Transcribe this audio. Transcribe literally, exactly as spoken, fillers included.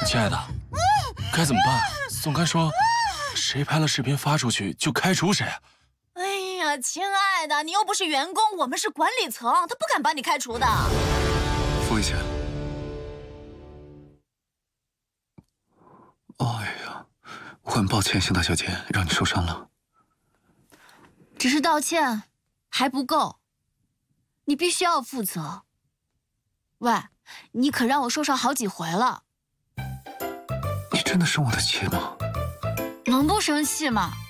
亲爱的，该怎么办？宋干说，谁拍了视频发出去就开除谁。 哎呀，亲爱的，你又不是员工，我们是管理层，他不敢把你开除的。 付一钱。哎呀，我很抱歉，邢大小姐，让你受伤了。 只是道歉还不够，你必须要负责。喂，你可让我受伤好几回了。 你真的生我的气吗？ 能不生气吗？